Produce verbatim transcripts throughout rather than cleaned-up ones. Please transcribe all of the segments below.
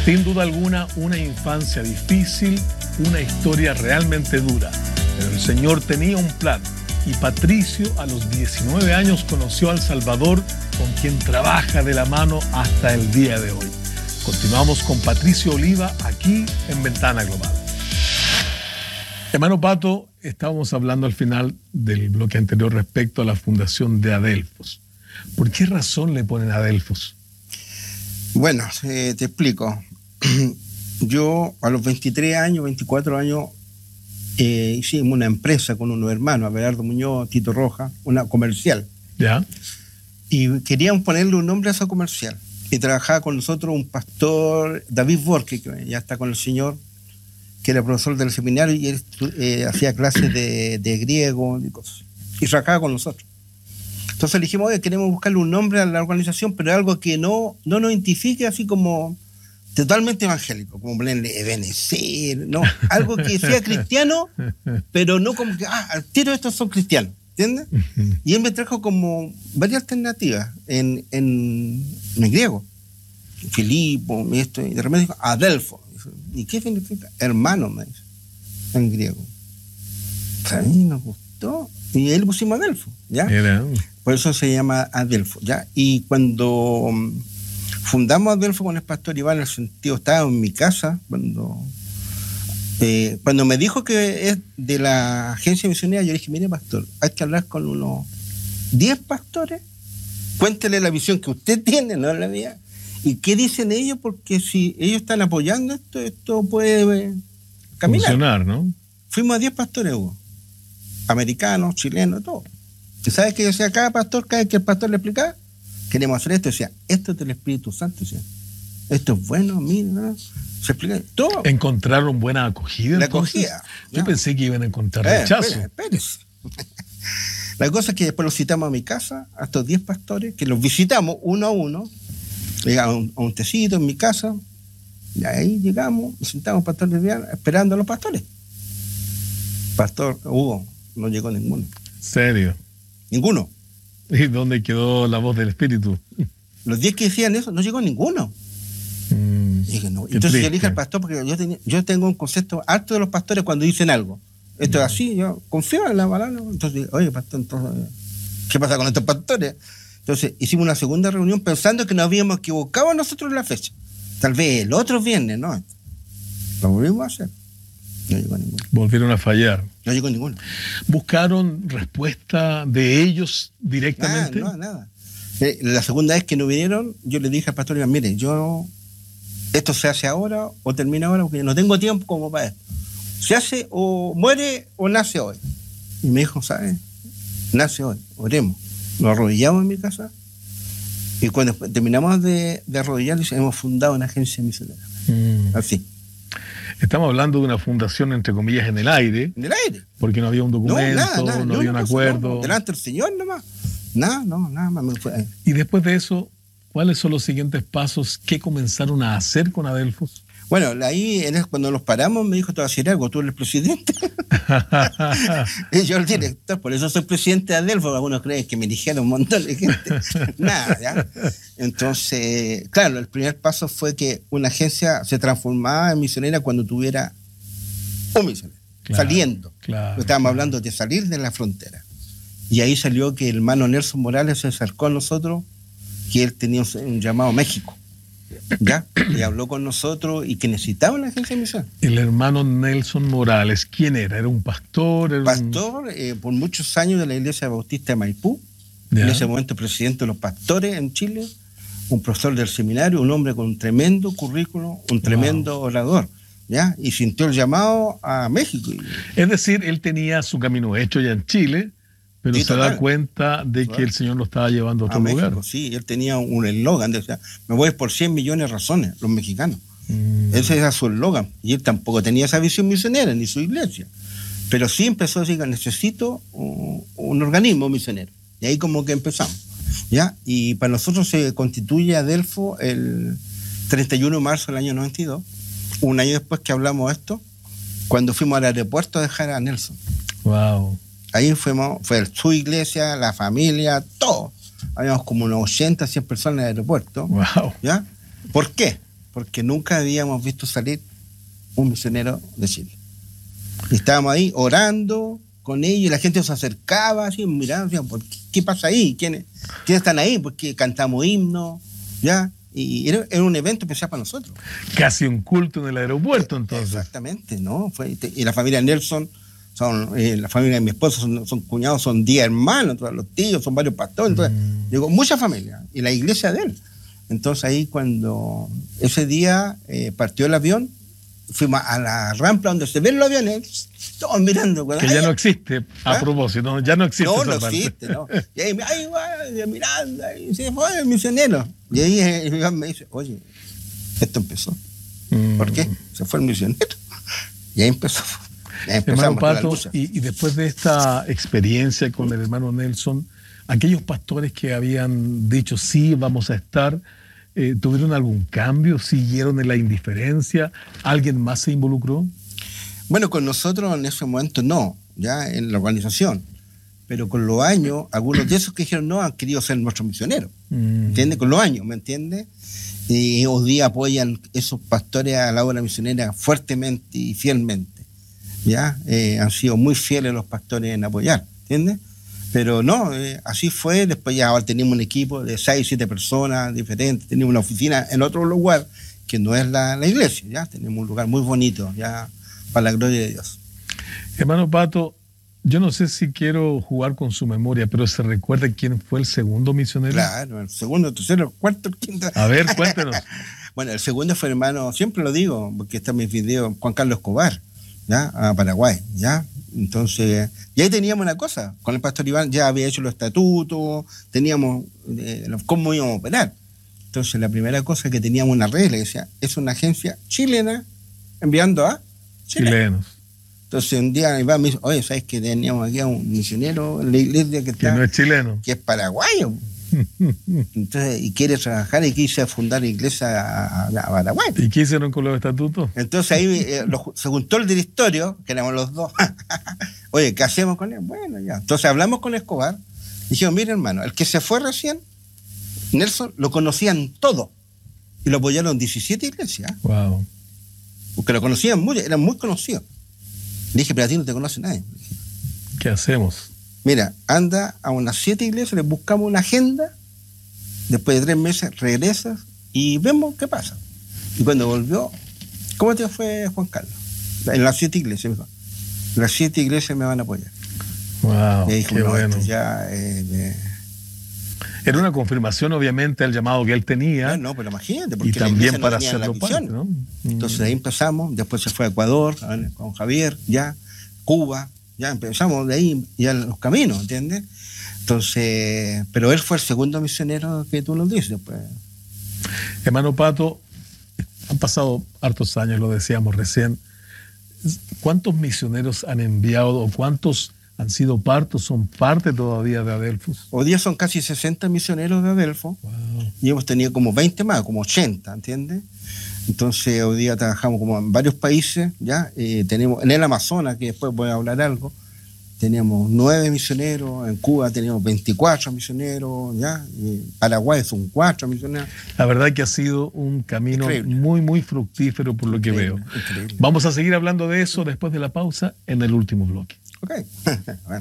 Sin duda alguna, una infancia difícil, una historia realmente dura. Pero el Señor tenía un plan y Patricio a los diecinueve años conoció al Salvador, con quien trabaja de la mano hasta el día de hoy. Continuamos con Patricio Oliva aquí en Ventana Global. Hermano Pato, estábamos hablando al final del bloque anterior respecto a la fundación de Adelfos. ¿Por qué razón le ponen Adelfos? Bueno, eh, te explico. Yo a los veintitrés años, veinticuatro años, eh, hicimos una empresa con unos hermanos, Abelardo Muñoz, Tito Roja, una comercial. ¿Ya? Y queríamos ponerle un nombre a esa comercial. Y trabajaba con nosotros un pastor, David Borque, que ya está con el Señor, que era profesor del seminario y él eh, hacía clases de, de griego y cosas. Y trabajaba con nosotros. Entonces le dijimos, oye, queremos buscarle un nombre a la organización, pero algo que no, no nos identifique así como totalmente evangélico, como ponerle Ebenezer, no, algo que sea cristiano, pero no como que, ah, al tiro estos son cristianos, ¿entiendes? Y él me trajo como varias alternativas en, en, en griego. Filipo, esto, y de repente dijo, Adelfo. ¿Y qué significa? Hermano, me dice, en griego. O sea, a mí nos gustó. Y él pusimos Adelfo, ¿ya? Era. Por eso se llama Adelfo, ¿ya? Y cuando fundamos Adelfo con el pastor Iván, en el sentido, estaba en mi casa, cuando, eh, cuando me dijo que es de la agencia misionera, yo le dije, mire, pastor, hay que hablar con unos diez pastores, cuéntele la visión que usted tiene, no la mía. ¿Y qué dicen ellos? Porque si ellos están apoyando esto, esto puede caminar. Funcionar, ¿no? Fuimos a diez pastores, Hugo. Americanos, chilenos, todo. ¿Y sabes qué decía cada pastor? Cada vez que el pastor le explicaba, queremos hacer esto, decía, esto es del Espíritu Santo, decía. Esto es bueno, mira, ¿no? Se explica todo. ¿Encontraron buena acogida? La entonces? acogida. Yo ¿no? pensé que iban a encontrar eh, rechazo. Espérese, espérese. La cosa es que después los citamos a mi casa, a estos diez pastores, que los visitamos uno a uno, a un, a un tecito en mi casa, y ahí llegamos, nos sentamos pastor Vivian, esperando a los pastores. Pastor Hugo, no llegó ninguno. ¿Serio? Ninguno. ¿Y dónde quedó la voz del Espíritu? Los diez que decían eso, no llegó ninguno. Mm, dije, no. Entonces yo le dije al pastor, porque yo, tenía, yo tengo un concepto harto de los pastores cuando dicen algo. Esto mm. es así, yo confío en la palabra. Entonces, oye, pastor, entonces, ¿qué pasa con estos pastores? Entonces hicimos una segunda reunión pensando que nos habíamos equivocado nosotros en la fecha. Tal vez el otro viernes, ¿no? Lo volvimos a hacer. No llegó ninguno. Volvieron a fallar. No llegó ninguno. ¿Buscaron respuesta de ellos directamente? Nada, no, nada. Eh, la segunda vez que no vinieron, yo le dije al pastor, mire, yo, esto se hace ahora o termina ahora porque no tengo tiempo como para esto. Se hace o muere o nace hoy. Y me dijo, ¿sabes? Nace hoy, oremos. Nos arrodillamos en mi casa y cuando terminamos de, de arrodillar, hemos fundado una agencia misionera. Mm. Así. Estamos hablando de una fundación, entre comillas, en el aire. En el aire. Porque no había un documento, no, nada, nada, no, no había un acuerdo. No, delante del Señor nomás. Nada, no, nada más. Me fue. Y después de eso, ¿cuáles son los siguientes pasos que comenzaron a hacer con Adelfos? Bueno, ahí cuando nos paramos me dijo, te voy a decir algo, tú eres el presidente. Y yo el director, por eso soy presidente de Adelfos. Algunos creen que me dijeron un montón de gente. Nada, ¿ya? Entonces, claro, el primer paso fue que una agencia se transformaba en misionera cuando tuviera un misionero, claro, saliendo. Claro, Estábamos claro. hablando de salir de la frontera. Y ahí salió que el hermano Nelson Morales se acercó a nosotros, que él tenía un llamado a México. ¿Ya? Y habló con nosotros y que necesitaba una agencia de misión. El hermano Nelson Morales, ¿quién era? ¿Era un pastor? Era pastor, un... eh, por muchos años de la Iglesia Bautista de Maipú, ¿Ya? En ese momento presidente de los pastores en Chile, un profesor del seminario, un hombre con un tremendo currículo, un tremendo wow. orador, ¿ya? Y sintió el llamado a México. Es decir, él tenía su camino hecho ya en Chile, pero sí, se total. da cuenta de que el Señor lo estaba llevando a otro a lugar. México, sí, él tenía un eslogan, decía, me voy por cien millones de razones, los mexicanos. Mm. Ese era su eslogan. Y él tampoco tenía esa visión misionera, ni su iglesia. Pero sí empezó a decir que necesito un, un organismo misionero. Y ahí como que empezamos. ¿Ya? Y para nosotros se constituye Adelfo el treinta y uno de marzo del año noventa y dos, un año después que hablamos de esto, cuando fuimos al aeropuerto a dejar a Nelson. Wow. Ahí fuimos, fue su iglesia, la familia, todo. Habíamos como unos ochenta, cien personas en el aeropuerto. Wow. ¿Ya? ¿Por qué? porque nunca habíamos visto salir un misionero de Chile. Y estábamos ahí orando con ellos y la gente se acercaba así, mirando, decían, ¿por qué, ¿qué pasa ahí? ¿Quiénes, ¿Quiénes están ahí? Porque cantamos himnos, ¿ya? Y era, era un evento especial para nosotros. Casi un culto en el aeropuerto, entonces. Exactamente, ¿no? Fue, y la familia Nelson, son, eh, la familia de mi esposo, son, son cuñados, son diez hermanos, todos los tíos, son varios pastores, entonces, mm. digo, mucha familia, y la iglesia de él. Entonces ahí cuando ese día eh, partió el avión, fuimos a la rampa donde se ven los aviones, todos mirando. Que ya no existe, a ¿Ah? propósito, ya no existe. No, esa no parte. existe, ¿no? Y ahí, ahí va, mirando, y se fue el misionero. Y ahí el Iván me dice, oye, esto empezó. Mm. ¿Por qué? Se fue el misionero. Y ahí empezó. Y ahí hermano Pato, y, y después de esta experiencia con el hermano Nelson, aquellos pastores que habían dicho, sí, vamos a estar, Eh, ¿tuvieron algún cambio? ¿Siguieron en la indiferencia? ¿Alguien más se involucró? Bueno, con nosotros en ese momento no, ya en la organización. Pero con los años, algunos de esos que dijeron no han querido ser nuestros misioneros. Mm. ¿Entiendes? Con los años, ¿me entiendes? Y hoy día apoyan esos pastores a la obra misionera fuertemente y fielmente. ¿Ya? Eh, han sido muy fieles los pastores en apoyar, ¿entiendes? Pero no, eh, así fue. Después ya ahora tenemos un equipo de seis, siete personas diferentes. Tenemos una oficina en otro lugar que no es la, la iglesia. Ya tenemos un lugar muy bonito, ya para la gloria de Dios. Hermano Pato, yo no sé si quiero jugar con su memoria, pero ¿se recuerda quién fue el segundo misionero? Claro, el segundo, el tercero, el cuarto, el quinto. A ver, cuéntenos. Bueno, el segundo fue hermano, siempre lo digo, porque está en mis videos, Juan Carlos Escobar, ¿ya? A Paraguay, ¿ya? Entonces, y ahí teníamos una cosa, con el pastor Iván ya había hecho los estatutos, teníamos eh, cómo íbamos a operar. Entonces, la primera cosa que teníamos una regla, que decía, es una agencia chilena enviando a chilenos. chilenos. Entonces, un día Iván me dice, oye, ¿sabes que teníamos aquí a un misionero en la iglesia que, está, que no es chileno? Que es paraguayo. Entonces, y quiere trabajar y quiere fundar iglesia a, a, a Paraguay. ¿Y qué hicieron con los estatutos? Entonces ahí eh, lo, se juntó el directorio, que éramos los dos. Oye, ¿qué hacemos con él? Bueno, ya. Entonces hablamos con Escobar. Dijimos, mire hermano, el que se fue recién, Nelson, lo conocían todo. Y lo apoyaron diecisiete iglesias. Wow. Porque lo conocían mucho, eran muy conocidos. Le dije, pero a ti no te conoce nadie. ¿Qué hacemos? Mira, anda a unas siete iglesias, les buscamos una agenda, después de tres meses regresas y vemos qué pasa. Y cuando volvió, ¿cómo te fue, Juan Carlos? En las siete iglesias, me dijo, las siete iglesias me van a apoyar. Wow, y dijo, qué no, bueno. Ya, eh, eh. Era una confirmación, obviamente, al llamado que él tenía. No, no pero imagínate. Porque y también para hacerlo parte, ¿no? Entonces ahí empezamos, después se fue a Ecuador, con Javier, ya, Cuba. Ya empezamos de ahí ya los caminos, ¿entiendes? Entonces, pero él fue el segundo misionero que tú nos dices, pues. Hermano Pato, han pasado hartos años, lo decíamos recién. ¿Cuántos misioneros han enviado o cuántos han sido partos, son parte todavía de Adelphos? Hoy día son casi sesenta misioneros de Adelphos. Wow. Y hemos tenido como veinte más, como ochenta, ¿entiendes? Entonces hoy día trabajamos como en varios países, ya eh, tenemos en el Amazonas, que después voy a hablar algo, tenemos nueve misioneros, en Cuba tenemos veinticuatro misioneros, ya en Paraguay son cuatro misioneros. La verdad que ha sido un camino increíble, muy muy fructífero por lo que increíble, veo. Increíble. Vamos a seguir hablando de eso después de la pausa en el último bloque. Ok. Bueno.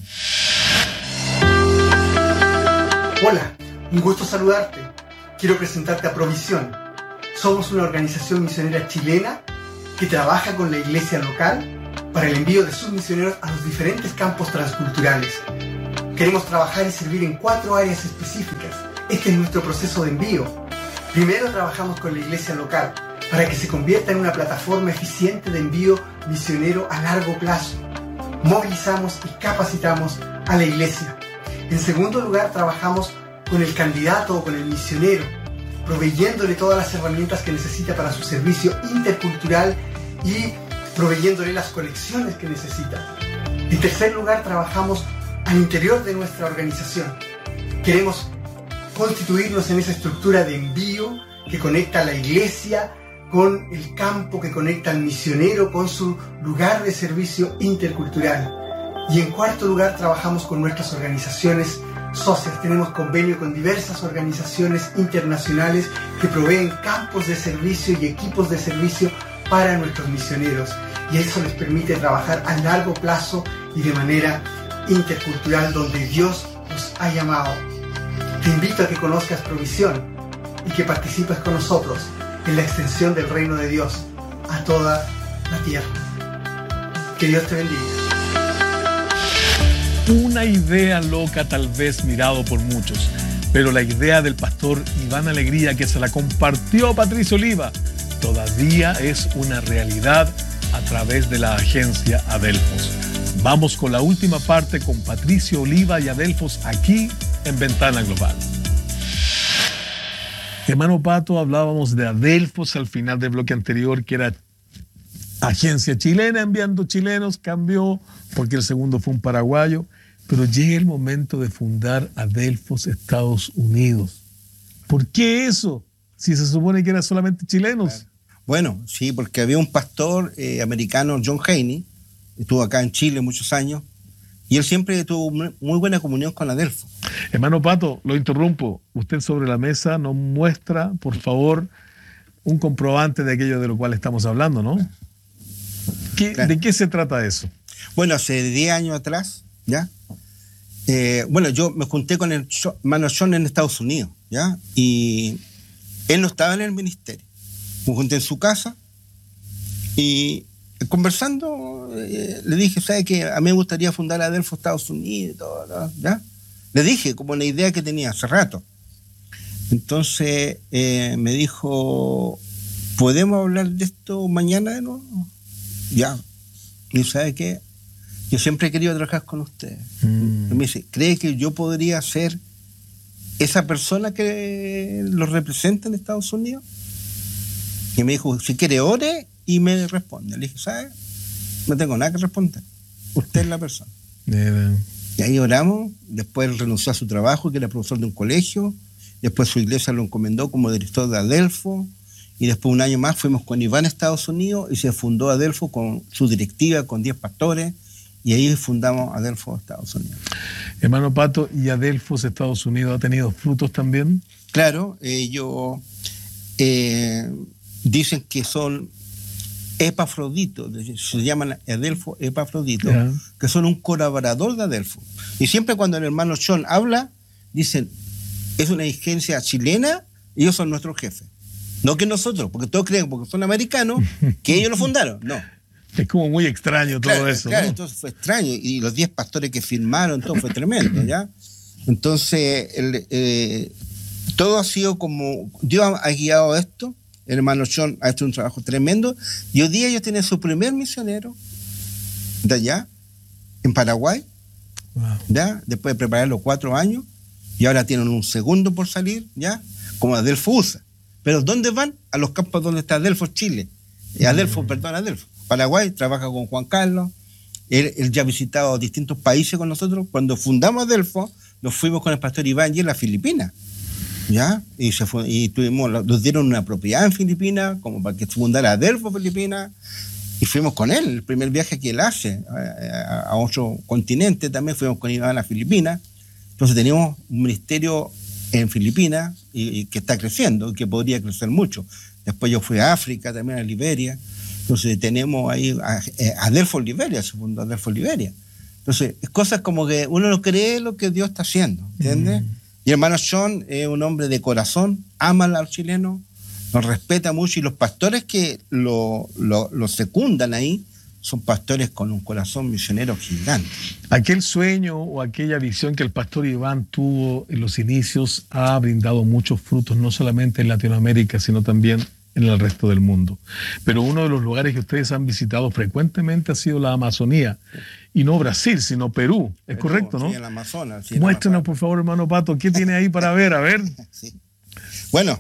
Hola, un gusto saludarte. Quiero presentarte a Provisión. Somos una organización misionera chilena que trabaja con la iglesia local para el envío de sus misioneros a los diferentes campos transculturales. Queremos trabajar y servir en cuatro áreas específicas. Este es nuestro proceso de envío. Primero, trabajamos con la iglesia local para que se convierta en una plataforma eficiente de envío misionero a largo plazo. Movilizamos y capacitamos a la iglesia. En segundo lugar, trabajamos con el candidato o con el misionero, proveyéndole todas las herramientas que necesita para su servicio intercultural y proveyéndole las conexiones que necesita. En tercer lugar, trabajamos al interior de nuestra organización. Queremos constituirnos en esa estructura de envío que conecta a la iglesia con el campo, que conecta al misionero con su lugar de servicio intercultural. Y en cuarto lugar, trabajamos con nuestras organizaciones socias. Tenemos convenio con diversas organizaciones internacionales que proveen campos de servicio y equipos de servicio para nuestros misioneros. Y eso les permite trabajar a largo plazo y de manera intercultural donde Dios nos ha llamado. Te invito a que conozcas Provisión y que participes con nosotros en la extensión del reino de Dios a toda la tierra. Que Dios te bendiga. Una idea loca tal vez mirado por muchos, pero la idea del pastor Iván Alegría, que se la compartió a Patricio Oliva, todavía es una realidad a través de la agencia Adelphos. Vamos con la última parte con Patricio Oliva y Adelphos aquí en Ventana Global. Hermano Pato, hablábamos de Adelphos al final del bloque anterior, que era agencia chilena enviando chilenos, cambió porque el segundo fue un paraguayo, pero llega el momento de fundar Adelphos Estados Unidos. ¿Por qué eso? Si se supone que eran solamente chilenos. Bueno, sí, porque había un pastor eh, americano, John Haney, estuvo acá en Chile muchos años, y él siempre tuvo muy buena comunión con Adelphos. Hermano Pato, lo interrumpo. Usted sobre la mesa nos muestra, por favor, un comprobante de aquello de lo cual estamos hablando, ¿no? ¿Qué, claro. ¿De qué se trata eso? Bueno, hace diez años atrás, ¿ya? Eh, bueno, yo me junté con el hermano John en Estados Unidos, ¿ya? Y él no estaba en el ministerio. Me junté en su casa y conversando eh, le dije, ¿sabe qué? A mí me gustaría fundar Adelphos Estados Unidos y todo, ¿ya? Le dije como una idea que tenía hace rato. Entonces eh, me dijo, ¿podemos hablar de esto mañana de nuevo? Ya. Y ¿sabe qué? Yo siempre he querido trabajar con usted. Mm. Y me dice, ¿cree que yo podría ser esa persona que los representa en Estados Unidos? Y me dijo, si quiere, ore y me responde. Le dije, ¿sabe? No tengo nada que responder. Usted es la persona. Yeah. Y ahí oramos. Después él renunció a su trabajo, que era profesor de un colegio. Después su iglesia lo encomendó como director de Adelphos. Y después un año más fuimos con Iván a Estados Unidos y se fundó Adelphos con su directiva, con diez pastores. Y ahí fundamos Adelphos Estados Unidos. Hermano Pato, ¿y Adelphos Estados Unidos ha tenido frutos también? Claro, ellos eh, dicen que son epafroditos, se llaman Adelphos epafroditos, yeah. que son un colaborador de Adelphos. Y siempre cuando el hermano John habla, dicen, es una agencia chilena y ellos son nuestros jefes. No que nosotros, porque todos creen, porque son americanos, que ellos lo fundaron. No. Es como muy extraño todo claro, eso. Claro, ¿no? Entonces fue extraño. Y los diez pastores que firmaron, todo fue tremendo, ¿ya? Entonces, el, eh, todo ha sido como... Dios ha guiado esto. El hermano John ha hecho un trabajo tremendo. Y hoy día ellos tienen su primer misionero de allá, en Paraguay, wow. ¿ya? Después de preparar los cuatro años. Y ahora tienen un segundo por salir, ¿ya? Como Adelphos U S A. Pero ¿dónde van? A los campos donde está Adelphos Chile. Mm. Adelphos, perdón, Adelphos. Paraguay, trabaja con Juan Carlos. Él, él ya ha visitado distintos países con nosotros. Cuando fundamos Adelphos, nos fuimos con el pastor Iván y en las Filipinas. ¿Ya? Y, se fue, y tuvimos, nos dieron una propiedad en Filipinas, como para que fundara Adelphos Filipinas. Y fuimos con él, el primer viaje que él hace a, a, a otro continente. También fuimos con Iván a las Filipinas. Entonces teníamos un ministerio en Filipinas y, y que está creciendo, que podría crecer mucho. Después yo fui a África, también a Liberia. Entonces tenemos ahí a, a Adelphos Liberia, se fundó Adelphos Liberia. Entonces, es cosas como que uno no cree lo que Dios está haciendo, ¿entiendes? Mm. Y el hermano John es un hombre de corazón, ama al chileno, nos respeta mucho, y los pastores que lo, lo, lo secundan ahí son pastores con un corazón misionero gigante. Aquel sueño o aquella visión que el pastor Iván tuvo en los inicios ha brindado muchos frutos, no solamente en Latinoamérica, sino también en el resto del mundo. Pero uno de los lugares que ustedes han visitado frecuentemente ha sido la Amazonía. Y no Brasil, sino Perú. Es Perú, correcto, ¿no? Sí, el Amazonas. Sí, Muéstrenos, por favor, hermano Pato, ¿qué tiene ahí para ver? A ver. Sí. Bueno,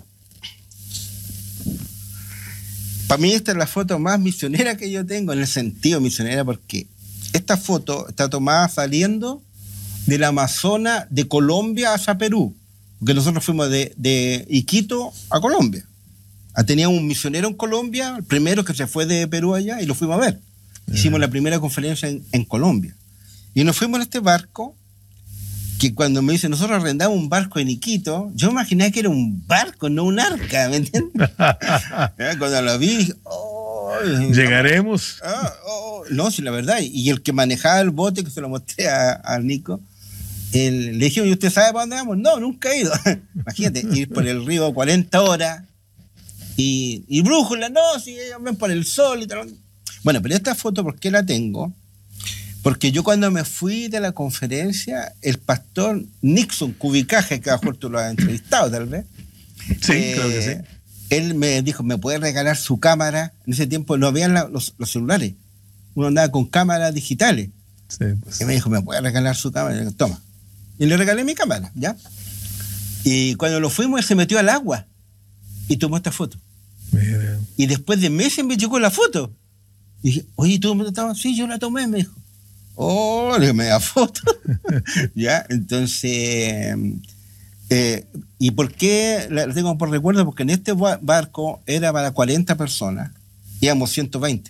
para mí esta es la foto más misionera que yo tengo, en el sentido misionera, porque esta foto está tomada saliendo del Amazonas de Colombia hacia Perú. Porque nosotros fuimos de, de Iquitos a Colombia. Teníamos un misionero en Colombia, el primero que se fue de Perú allá, y lo fuimos a ver. Hicimos la primera conferencia en, en Colombia. Y nos fuimos en este barco que cuando me dicen, nosotros arrendamos un barco en Iquitos, yo imaginé que era un barco, no un arca, ¿me entiendes? Cuando lo vi, dije, oh, ¿llegaremos? Oh, oh, no, sí, la verdad. Y el que manejaba el bote, que se lo mostré a, a Nico, el, le dije, ¿y usted sabe para dónde vamos? No, nunca he ido. Imagínate, ir por el río cuarenta horas y, y brújula, no, si ellos ven por el sol y tal. Bueno, pero esta foto, ¿por qué la tengo? Porque yo cuando me fui de la conferencia, el pastor Nixon Cubicaje, que a lo mejor tú lo has entrevistado tal vez, sí, eh, creo que sí. Él me dijo, ¿me puede regalar su cámara? En ese tiempo no habían la, los, los celulares, uno andaba con cámaras digitales. Sí, pues. Y me dijo, ¿me puede regalar su cámara? Y yo, toma. Y le regalé mi cámara, ¿ya? Y cuando lo fuimos, él se metió al agua y tomó esta foto. Mira. Y después de meses me llegó la foto. Y dije, oye, ¿tú me estabas? Sí, yo la tomé, me dijo. Oh, le me da foto. ¿Ya? Entonces, eh, ¿y por qué la tengo por recuerdo? Porque en este barco era para cuarenta personas, íbamos ciento veinte.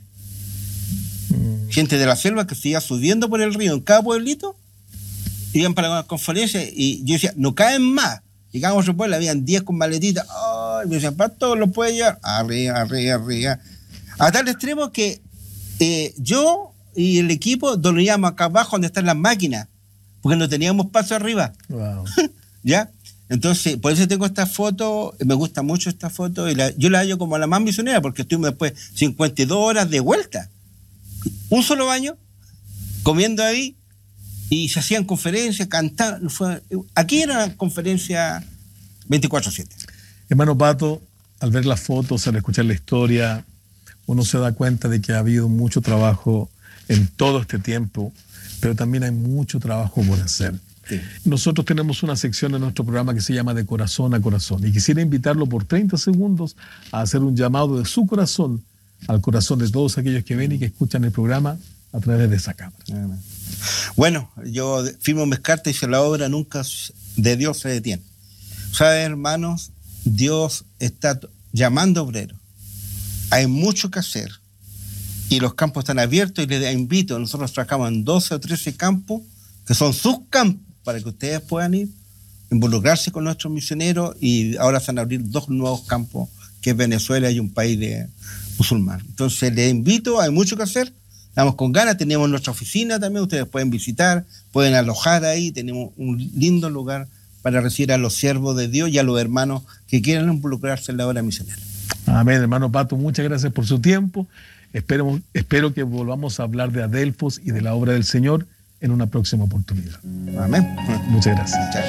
Mm. Gente de la selva que se iba subiendo por el río en cada pueblito, iban para las conferencias y yo decía, no caen más. Llegamos a otro pueblo, habían diez con maletitas. Oh, y me decían, ¿para todos los puede llevar? Arriba, arriba, arriba. A tal extremo que eh, yo y el equipo dormíamos acá abajo donde están las máquinas, porque no teníamos paso arriba. Wow. ¿Ya? Entonces, por eso tengo esta foto, me gusta mucho esta foto, y la, yo la hallo como la más misionera, porque estuvimos después cincuenta y dos horas de vuelta. Un solo baño, comiendo ahí, y se hacían conferencias, cantaban. Fue, aquí era conferencia veinticuatro siete. Hermano Pato, al ver las fotos, al escuchar la historia, uno se da cuenta de que ha habido mucho trabajo en todo este tiempo, pero también hay mucho trabajo por hacer. Sí. Nosotros tenemos una sección en nuestro programa que se llama De Corazón a Corazón, y quisiera invitarlo por treinta segundos a hacer un llamado de su corazón al corazón de todos aquellos que ven y que escuchan el programa a través de esa cámara. Bueno, yo firmo mis cartas y dice, la obra nunca de Dios se detiene. ¿Saben, hermanos? Dios está llamando obreros. Hay mucho que hacer. Y los campos están abiertos y les invito, nosotros trabajamos en doce o trece campos, que son sus campos, para que ustedes puedan ir, involucrarse con nuestros misioneros, y ahora se van a abrir dos nuevos campos, que es Venezuela y un país de musulmán. Entonces les invito, hay mucho que hacer, estamos con ganas, tenemos nuestra oficina también, ustedes pueden visitar, pueden alojar ahí, tenemos un lindo lugar para recibir a los siervos de Dios y a los hermanos que quieran involucrarse en la obra misionera. Amén, hermano Pato, muchas gracias por su tiempo. Espero, espero que volvamos a hablar de Adelfos y de la obra del Señor en una próxima oportunidad. Amén. Muchas gracias. Chao.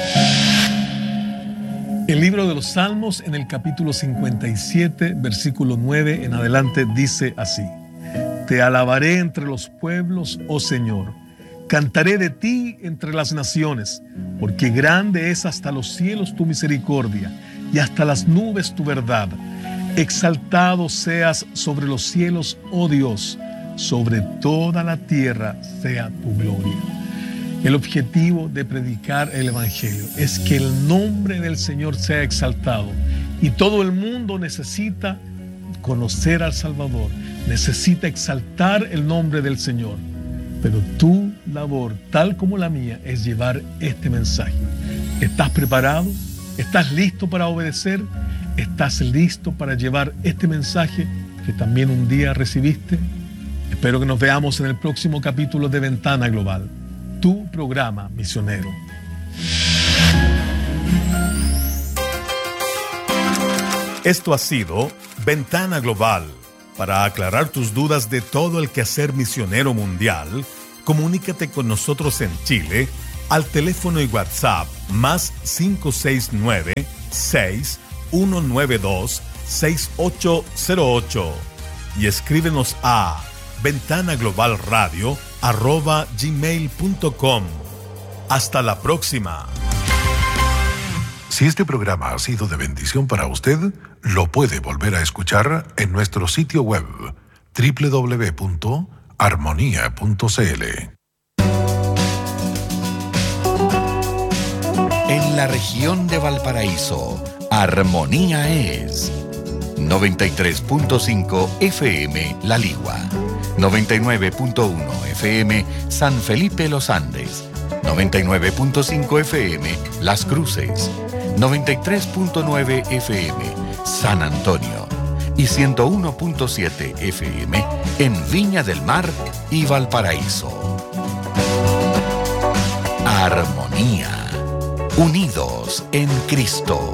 El libro de los Salmos, en el capítulo cincuenta y siete, versículo nueve en adelante, dice así: Te alabaré entre los pueblos, oh Señor. Cantaré de ti entre las naciones, porque grande es hasta los cielos tu misericordia y hasta las nubes tu verdad. Exaltado seas sobre los cielos, oh Dios, sobre toda la tierra sea tu gloria. El objetivo de predicar el Evangelio es que el nombre del Señor sea exaltado, y todo el mundo necesita conocer al Salvador, necesita exaltar el nombre del Señor. Pero tu labor, tal como la mía, es llevar este mensaje. ¿Estás preparado? ¿Estás listo para obedecer? ¿Estás listo para llevar este mensaje que también un día recibiste? Espero que nos veamos en el próximo capítulo de Ventana Global, tu programa misionero. Esto ha sido Ventana Global. Para aclarar tus dudas de todo el quehacer misionero mundial, comunícate con nosotros en Chile al teléfono y WhatsApp más cinco seis nueve, seis uno nueve dos, seis ocho cero ocho y escríbenos a ventanaglobalradio arroba gmail punto com. Hasta la próxima. Si este programa ha sido de bendición para usted, lo puede volver a escuchar en nuestro sitio web doble u doble u doble u punto armonía punto c l. En la región de Valparaíso, Armonía es noventa y tres punto cinco F M La Ligua, noventa y nueve punto uno F M San Felipe Los Andes, noventa y nueve punto cinco F M Las Cruces, noventa y tres punto nueve F M San Antonio y ciento uno punto siete F M en Viña del Mar y Valparaíso. Armonía. Unidos en Cristo.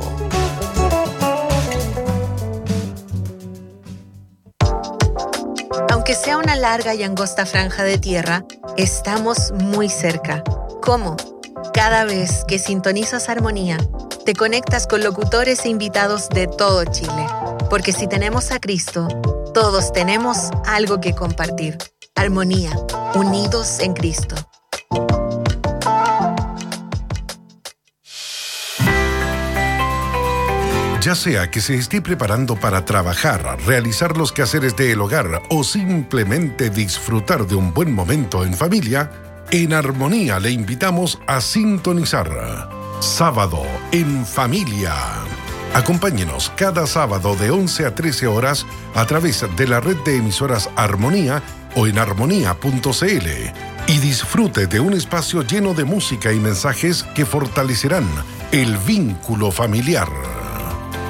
Aunque sea una larga y angosta franja de tierra, estamos muy cerca. ¿Cómo? Cada vez que sintonizas Armonía, te conectas con locutores e invitados de todo Chile. Porque si tenemos a Cristo, todos tenemos algo que compartir. Armonía, unidos en Cristo. Ya sea que se esté preparando para trabajar, realizar los quehaceres del hogar o simplemente disfrutar de un buen momento en familia, en Armonía le invitamos a sintonizar Sábado en Familia. Acompáñenos cada sábado de once a trece horas a través de la red de emisoras Armonía o en armonía punto c l y disfrute de un espacio lleno de música y mensajes que fortalecerán el vínculo familiar.